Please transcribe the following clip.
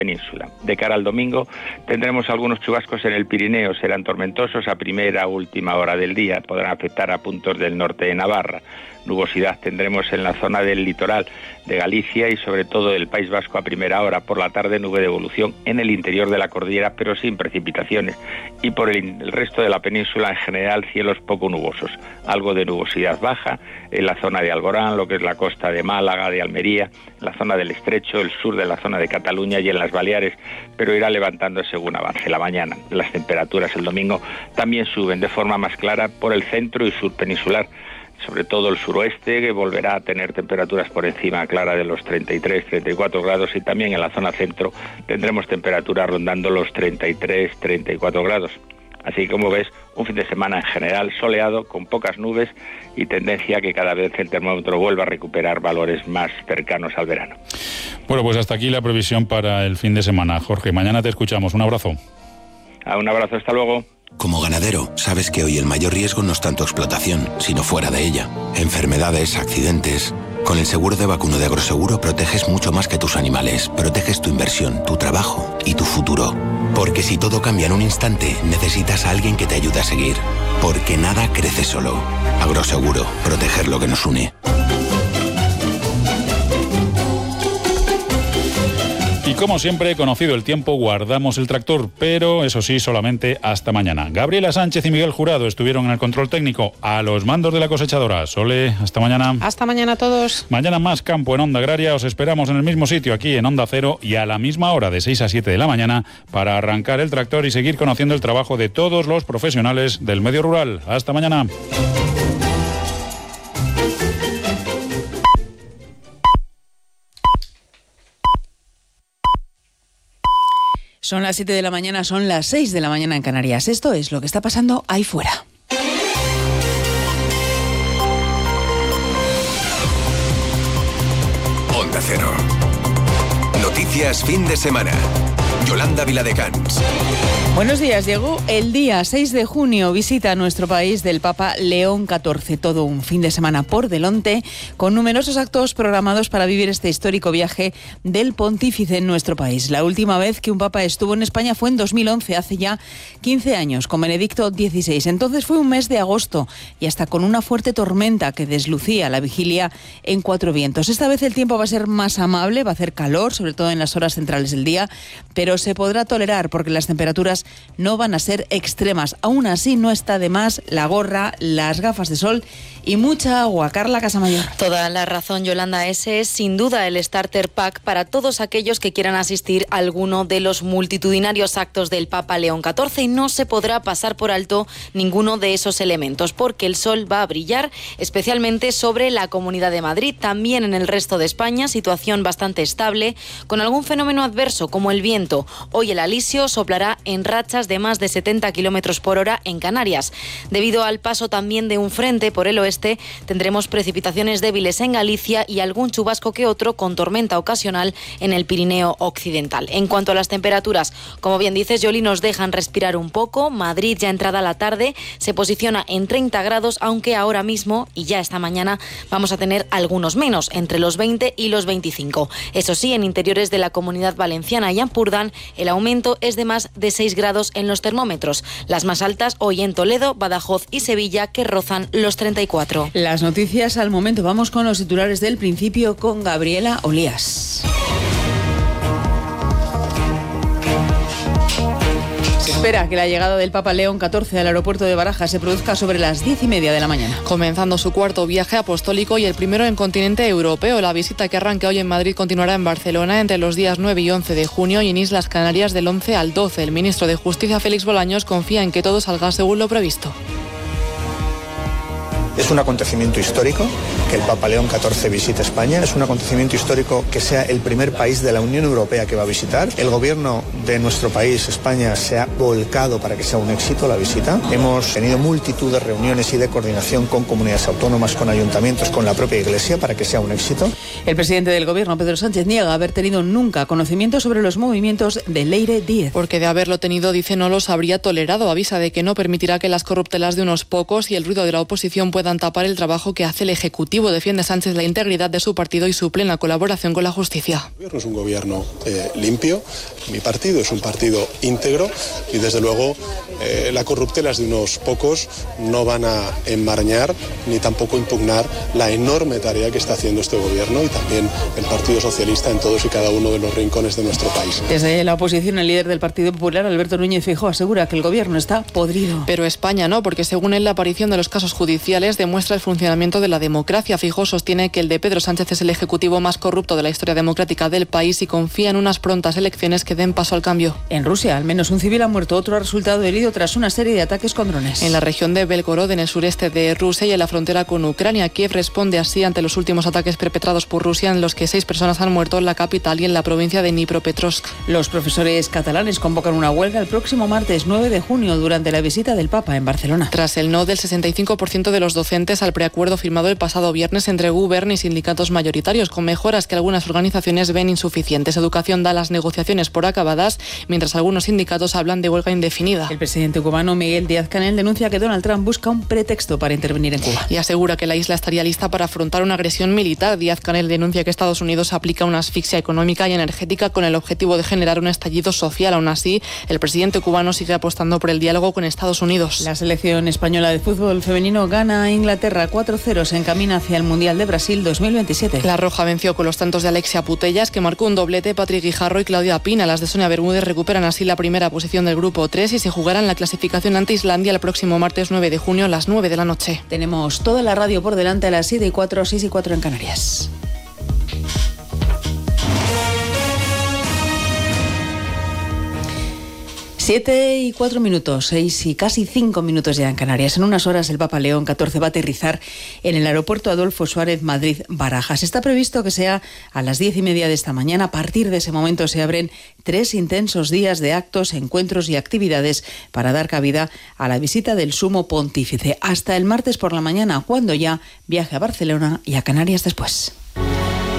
península. De cara al domingo tendremos algunos chubascos en el Pirineo, serán tormentosos a primera o última hora del día, podrán afectar a puntos del norte de Navarra. Nubosidad tendremos en la zona del litoral de Galicia y sobre todo del País Vasco a primera hora. Por la tarde nube de evolución en el interior de la cordillera, pero sin precipitaciones. Y por el resto de la península en general cielos poco nubosos. Algo de nubosidad baja en la zona de Alborán, lo que es la costa de Málaga, de Almería, la zona del Estrecho, el sur de la zona de Cataluña y en las Baleares, pero irá levantando según avance la mañana. Las temperaturas el domingo también suben de forma más clara por el centro y sur peninsular. Sobre todo el suroeste, que volverá a tener temperaturas por encima clara de los 33-34 grados, y también en la zona centro tendremos temperaturas rondando los 33-34 grados. Así como ves, un fin de semana en general soleado, con pocas nubes y tendencia a que cada vez el termómetro vuelva a recuperar valores más cercanos al verano. Bueno, pues hasta aquí la previsión para el fin de semana. Jorge, mañana te escuchamos. Un abrazo. Un abrazo, hasta luego. Como ganadero, sabes que hoy el mayor riesgo no es tanto explotación, sino fuera de ella. Enfermedades, accidentes. Con el seguro de vacuno de Agroseguro proteges mucho más que tus animales. Proteges tu inversión, tu trabajo y tu futuro. Porque si todo cambia en un instante, necesitas a alguien que te ayude a seguir. Porque nada crece solo. Agroseguro, proteger lo que nos une. Y como siempre, conocido el tiempo, guardamos el tractor, pero eso sí, solamente hasta mañana. Gabriela Sánchez y Miguel Jurado estuvieron en el control técnico a los mandos de la cosechadora. Sole, hasta mañana. Hasta mañana a todos. Mañana más campo en Onda Agraria. Os esperamos en el mismo sitio, aquí en Onda Cero, y a la misma hora, de 6 a 7 de la mañana, para arrancar el tractor y seguir conociendo el trabajo de todos los profesionales del medio rural. Hasta mañana. Son las 7 de la mañana, son las 6 de la mañana en Canarias. Esto es lo que está pasando ahí fuera. Onda Cero. Noticias fin de semana. Yolanda Viladecans. Buenos días, Diego. El día 6 de junio visita nuestro país del Papa León XIV. Todo un fin de semana por delante, con numerosos actos programados para vivir este histórico viaje del pontífice en nuestro país. La última vez que un papa estuvo en España fue en 2011, hace ya 15 años, con Benedicto XVI. Entonces fue un mes de agosto y hasta con una fuerte tormenta que deslucía la vigilia en Cuatro Vientos. Esta vez el tiempo va a ser más amable, va a hacer calor, sobre todo en las horas centrales del día, pero se podrá tolerar porque las temperaturas no van a ser extremas. Aún así, no está de más la gorra, las gafas de sol y mucha agua. Carla Casamayor. Toda la razón, Yolanda. Ese es sin duda el Starter Pack para todos aquellos que quieran asistir a alguno de los multitudinarios actos del Papa León XIV, y no se podrá pasar por alto ninguno de esos elementos, porque el sol va a brillar especialmente sobre la Comunidad de Madrid, también en el resto de España, situación bastante estable, con algún fenómeno adverso como el viento. Hoy el alisio soplará en rachas de más de 70 kilómetros por hora en Canarias. Debido al paso también de un frente por el oeste, tendremos precipitaciones débiles en Galicia y algún chubasco que otro con tormenta ocasional en el Pirineo occidental. En cuanto a las temperaturas, como bien dices, Yoli, nos dejan respirar un poco. Madrid, ya entrada la tarde, se posiciona en 30 grados, aunque ahora mismo y ya esta mañana vamos a tener algunos menos, entre los 20 y los 25. Eso sí, en interiores de la Comunidad Valenciana y Ampurdán, el aumento es de más de 6 grados en los termómetros. Las más altas hoy en Toledo, Badajoz y Sevilla, que rozan los 34. Las noticias al momento. Vamos con los titulares del principio con Gabriela Olías. Se espera que la llegada del Papa León XIV al aeropuerto de Barajas se produzca sobre las 10:30 de la mañana. Comenzando su cuarto viaje apostólico y el primero en continente europeo. La visita que arranca hoy en Madrid continuará en Barcelona entre los días 9 y 11 de junio y en Islas Canarias del 11 al 12. El ministro de Justicia, Félix Bolaños, confía en que todo salga según lo previsto. Es un acontecimiento histórico que el Papa León XIV visite España. Es un acontecimiento histórico que sea el primer país de la Unión Europea que va a visitar. El gobierno de nuestro país, España, se ha volcado para que sea un éxito la visita. Hemos tenido multitud de reuniones y de coordinación con comunidades autónomas, con ayuntamientos, con la propia Iglesia para que sea un éxito. El presidente del gobierno, Pedro Sánchez, niega haber tenido nunca conocimiento sobre los movimientos de Leire Díez. Porque de haberlo tenido, dice, no los habría tolerado. Avisa de que no permitirá que las corruptelas de unos pocos y el ruido de la oposición puedan puedan tapar el trabajo que hace el Ejecutivo. Defiende Sánchez la integridad de su partido y su plena colaboración con la justicia. El gobierno es un gobierno limpio, mi partido es un partido íntegro y desde luego las corruptelas de unos pocos no van a enmarañar ni tampoco impugnar la enorme tarea que está haciendo este gobierno y también el Partido Socialista en todos y cada uno de los rincones de nuestro país. Desde la oposición, el líder del Partido Popular, Alberto Núñez Feijóo, asegura que el gobierno está podrido. Pero España no, porque según él la aparición de los casos judiciales demuestra el funcionamiento de la democracia. Feijóo sostiene que el de Pedro Sánchez es el ejecutivo más corrupto de la historia democrática del país y confía en unas prontas elecciones que den paso al cambio. En Rusia, al menos un civil ha muerto, otro ha resultado herido tras una serie de ataques con drones. En la región de Belgorod, en el sureste de Rusia y en la frontera con Ucrania, Kiev responde así ante los últimos ataques perpetrados por Rusia, en los que 6 personas han muerto en la capital y en la provincia de Dnipropetrovsk. Los profesores catalanes convocan una huelga el próximo martes 9 de junio durante la visita del Papa en Barcelona. Tras el no del 65% de los docentes al preacuerdo firmado el pasado viernes entre Govern y sindicatos mayoritarios, con mejoras que algunas organizaciones ven insuficientes. Educación da las negociaciones por acabadas, mientras algunos sindicatos hablan de huelga indefinida. El presidente cubano Miguel Díaz-Canel denuncia que Donald Trump busca un pretexto para intervenir en Cuba. Y asegura que la isla estaría lista para afrontar una agresión militar. Díaz-Canel denuncia que Estados Unidos aplica una asfixia económica y energética con el objetivo de generar un estallido social. Aún así, el presidente cubano sigue apostando por el diálogo con Estados Unidos. La selección española de fútbol femenino gana a Inglaterra 4-0. Se encamina hacia el Mundial de Brasil 2027. La roja venció con los tantos de Alexia Putellas, que marcó un doblete, Patrick Guijarro y Claudia Pina. Las de Sonia Bermúdez recuperan así la primera posición del grupo 3 y se jugarán la clasificación ante Islandia el próximo martes 9 de junio a las 9 de la noche. Tenemos toda la radio por delante a las 7:04, 6:04 en Canarias. Siete y 4 minutos, 6 y casi 5 minutos ya en Canarias. En unas horas el Papa León XIV va a aterrizar en el aeropuerto Adolfo Suárez Madrid-Barajas. Está previsto que sea a las 10:30 de esta mañana. A partir de ese momento se abren 3 intensos días de actos, encuentros y actividades para dar cabida a la visita del Sumo Pontífice. Hasta el martes por la mañana, cuando ya viaje a Barcelona y a Canarias después.